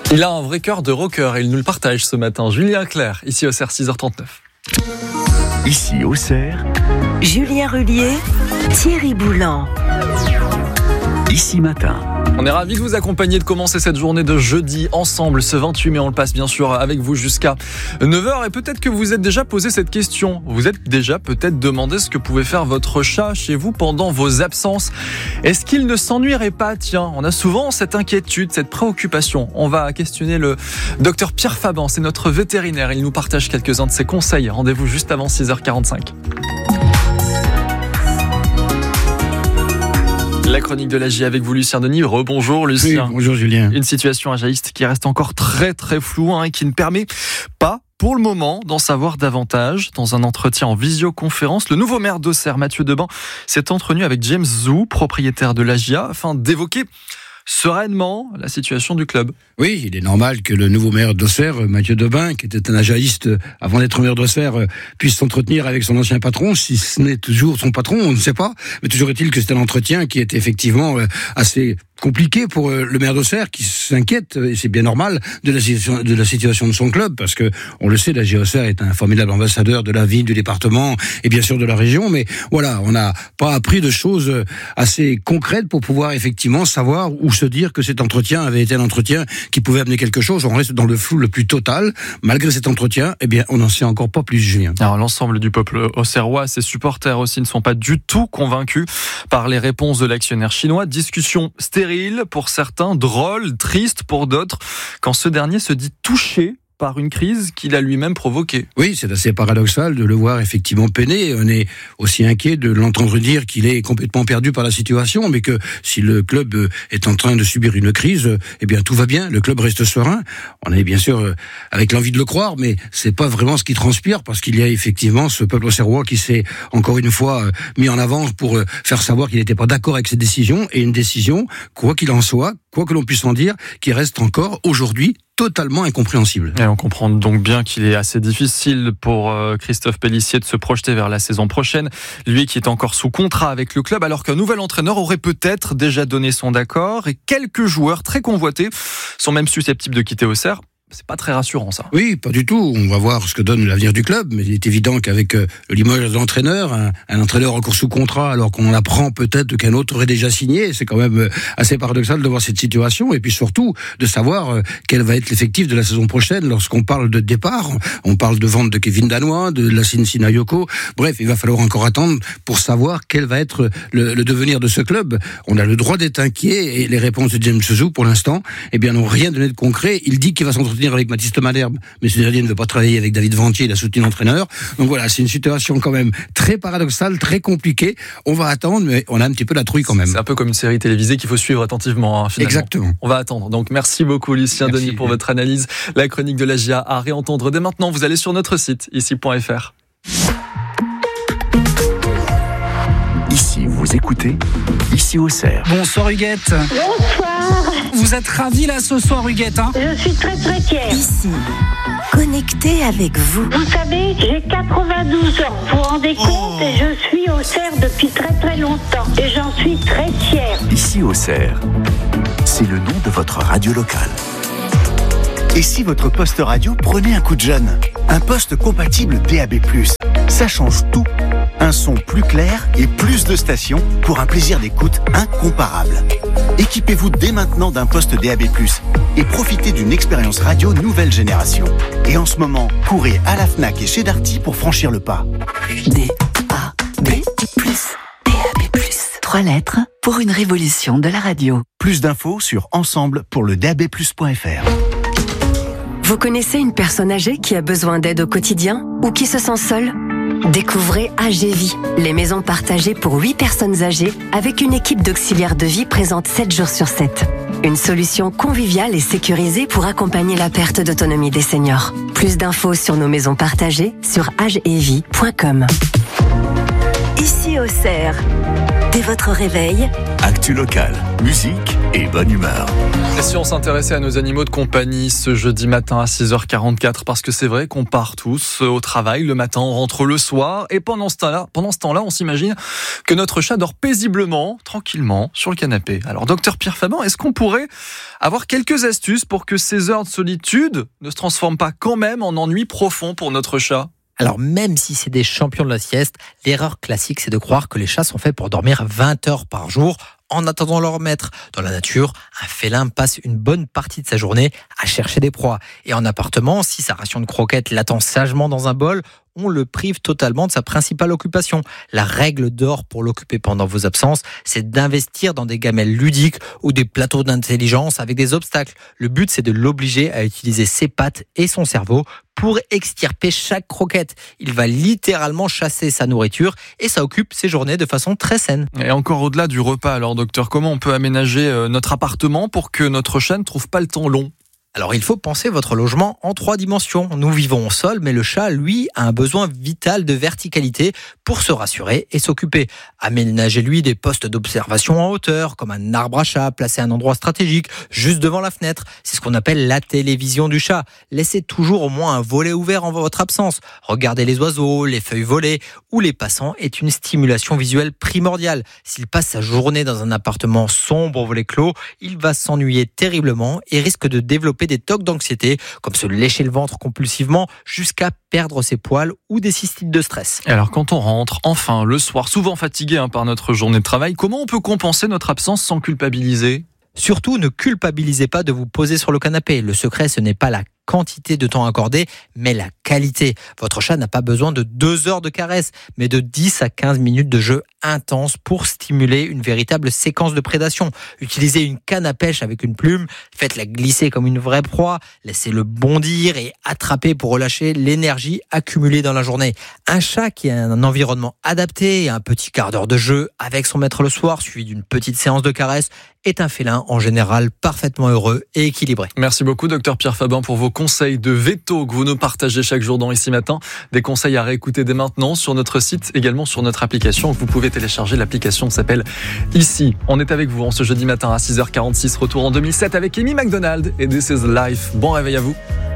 Il a un vrai cœur de rocker et il nous le partage ce matin. Julien Clerc, ici au CER 6h39. Ici au CER, Julien Rullier, Thierry Boulan. Ici matin. On est ravis de vous accompagner, de commencer cette journée de jeudi ensemble, ce 28 mai. On le passe bien sûr avec vous jusqu'à 9h. Et peut-être que vous êtes déjà posé cette question. Vous êtes déjà peut-être demandé ce que pouvait faire votre chat chez vous pendant vos absences. Est-ce qu'il ne s'ennuierait pas? Tiens, on a souvent cette inquiétude, cette préoccupation. On va questionner le docteur Pierre Faban, c'est notre vétérinaire. Il nous partage quelques-uns de ses conseils. Rendez-vous juste avant 6h45. La chronique de l'AJ avec vous, Lucien Denis. Rebonjour Lucien. Oui, bonjour Julien. Une situation ajaïste qui reste encore très très floue et qui ne permet pas pour le moment d'en savoir davantage. Dans un entretien en visioconférence, le nouveau maire d'Auxerre, Mathieu Deban, s'est entretenu avec James Zou, propriétaire de l'AJA, afin d'évoquer sereinement la situation du club. Oui, il est normal que le nouveau maire d'Auxerre, Mathieu Deban, qui était un ajaïste avant d'être maire d'Auxerre, puisse s'entretenir avec son ancien patron, si ce n'est toujours son patron, on ne sait pas. Mais toujours est-il que c'est un entretien qui est effectivement assez compliqué pour le maire d'Auxerre, qui s'inquiète, et c'est bien normal, de la situation de son club, parce que, on le sait, l'AJA Auxerre est un formidable ambassadeur de la ville, du département, et bien sûr de la région, mais voilà, on n'a pas appris de choses assez concrètes pour pouvoir effectivement savoir ou se dire que cet entretien avait été un entretien qui pouvait amener quelque chose. On reste dans le flou le plus total. Malgré cet entretien, eh bien, on n'en sait encore pas plus, Julien. Alors, l'ensemble du peuple auxerrois, ses supporters aussi, ne sont pas du tout convaincus par les réponses de l'actionnaire chinois. Discussion stérile pour certains, drôle, triste pour d'autres, quand ce dernier se dit touché par une crise qu'il a lui-même provoquée. Oui, c'est assez paradoxal de le voir effectivement peiner. On est aussi inquiet de l'entendre dire qu'il est complètement perdu par la situation, mais que si le club est en train de subir une crise, eh bien tout va bien, le club reste serein. On est bien sûr avec l'envie de le croire, mais c'est pas vraiment ce qui transpire, parce qu'il y a effectivement ce peuple auxerrois qui s'est encore une fois mis en avant pour faire savoir qu'il n'était pas d'accord avec cette décision, et une décision, quoi qu'il en soit, quoi que l'on puisse en dire, qui reste encore aujourd'hui totalement incompréhensible. Et on comprend donc bien qu'il est assez difficile pour Christophe Pélissier de se projeter vers la saison prochaine. Lui qui est encore sous contrat avec le club, alors qu'un nouvel entraîneur aurait peut-être déjà donné son accord, et quelques joueurs très convoités sont même susceptibles de quitter Auxerre. C'est pas très rassurant, ça. Oui, pas du tout. On va voir ce que donne l'avenir du club, mais il est évident qu'avec le limoges de l'entraîneur, un entraîneur encore sous contrat, alors qu'on apprend peut-être qu'un autre aurait déjà signé, c'est quand même assez paradoxal de voir cette situation, et puis surtout de savoir quel va être l'effectif de la saison prochaine. Lorsqu'on parle de départ, on parle de vente de Kevin Danois, de Lassine Sinayoko. Bref, il va falloir encore attendre pour savoir quel va être le devenir de ce club. On a le droit d'être inquiet, et les réponses de James Zou, pour l'instant, eh bien, n'ont rien donné de concret. Il dit qu'il va s'entretenir avec Baptiste Malherbe, mais ce dernier ne veut pas travailler avec David Ventier, il a soutenu l'entraîneur. Donc voilà, c'est une situation quand même très paradoxale, très compliquée. On va attendre, mais on a un petit peu la trouille quand même. C'est un peu comme une série télévisée qu'il faut suivre attentivement, finalement. Exactement. On va attendre. Donc merci beaucoup Lucien Denis pour votre analyse. La chronique de l'AJA à réentendre dès maintenant. Vous allez sur notre site, ici.fr. Ici, vous écoutez, ici au CER. Bonsoir Huguette. Bonsoir. Vous êtes ravie là ce soir Huguette, hein? Je suis très très fière. Ici, connecté avec vous. Vous savez, j'ai 92 ans. Vous vous rendez compte? Et je suis au CER depuis très très longtemps. Et j'en suis très fière. Ici au CER, c'est le nom de votre radio locale. Et si votre poste radio prenait un coup de jeune? Un poste compatible DAB+. Ça change tout. Un son plus clair et plus de stations pour un plaisir d'écoute incomparable. Équipez-vous dès maintenant d'un poste DAB+, et profitez d'une expérience radio nouvelle génération. Et en ce moment, courez à la Fnac et chez Darty pour franchir le pas. DAB+. DAB+. 3 lettres pour une révolution de la radio. Plus d'infos sur ensemble-pour-le-DAB+.fr. Vous connaissez une personne âgée qui a besoin d'aide au quotidien ou qui se sent seule? Découvrez AGVie, les maisons partagées pour 8 personnes âgées avec une équipe d'auxiliaires de vie présente 7 jours sur 7. Une solution conviviale et sécurisée pour accompagner la perte d'autonomie des seniors. Plus d'infos sur nos maisons partagées sur agevie.com. Ici au CER, dès votre réveil, Actu locale, musique et bonne humeur. Et si on s'intéressait à nos animaux de compagnie ce jeudi matin à 6h44, parce que c'est vrai qu'on part tous au travail le matin, on rentre le soir, et pendant ce temps-là, on s'imagine que notre chat dort paisiblement, tranquillement, sur le canapé. Alors, docteur Pierre Faban, est-ce qu'on pourrait avoir quelques astuces pour que ces heures de solitude ne se transforment pas quand même en ennui profond pour notre chat ? Alors même si c'est des champions de la sieste, l'erreur classique c'est de croire que les chats sont faits pour dormir 20 heures par jour en attendant leur maître. Dans la nature, un félin passe une bonne partie de sa journée à chercher des proies. Et en appartement, si sa ration de croquettes l'attend sagement dans un bol, on le prive totalement de sa principale occupation. La règle d'or pour l'occuper pendant vos absences, c'est d'investir dans des gamelles ludiques ou des plateaux d'intelligence avec des obstacles. Le but, c'est de l'obliger à utiliser ses pattes et son cerveau pour extirper chaque croquette. Il va littéralement chasser sa nourriture et ça occupe ses journées de façon très saine. Et encore au-delà du repas, alors docteur, comment on peut aménager notre appartement pour que notre chat ne trouve pas le temps long ? Alors il faut penser votre logement en 3 dimensions. Nous vivons au sol, mais le chat, lui, a un besoin vital de verticalité pour se rassurer et s'occuper. Aménagez-lui des postes d'observation en hauteur, comme un arbre à chat placé à un endroit stratégique, juste devant la fenêtre. C'est ce qu'on appelle la télévision du chat. Laissez toujours au moins un volet ouvert en votre absence. Regarder les oiseaux, les feuilles volées ou les passants est une stimulation visuelle primordiale. S'il passe sa journée dans un appartement sombre au volet clos, il va s'ennuyer terriblement et risque de développer des tocs d'anxiété, comme se lécher le ventre compulsivement jusqu'à perdre ses poils ou des cystites de stress. Et alors quand on rentre, enfin, le soir, souvent fatigué par notre journée de travail, comment on peut compenser notre absence sans culpabiliser ? Surtout, ne culpabilisez pas de vous poser sur le canapé. Le secret, ce n'est pas la quantité de temps accordé, mais la qualité. Votre chat n'a pas besoin de 2 heures de caresse, mais de 10 à 15 minutes de jeu intense pour stimuler une véritable séquence de prédation. Utilisez une canne à pêche avec une plume, faites-la glisser comme une vraie proie, laissez-le bondir et attraper pour relâcher l'énergie accumulée dans la journée. Un chat qui a un environnement adapté et un petit quart d'heure de jeu avec son maître le soir, suivi d'une petite séance de caresse, est un félin en général parfaitement heureux et équilibré. Merci beaucoup docteur Pierre Faban pour vos conseils de veto que vous nous partagez chaque jour dans Ici Matin. Des conseils à réécouter dès maintenant sur notre site, également sur notre application. Vous pouvez télécharger l'application qui s'appelle Ici. On est avec vous en ce jeudi matin à 6h46. Retour en 2007 avec Amy McDonald et This is Life. Bon réveil à vous.